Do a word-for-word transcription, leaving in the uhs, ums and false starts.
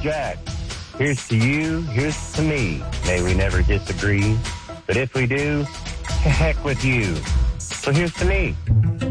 Jack. Here's to you, here's to me. May we never disagree. But if we do, to heck with you. So here's to me.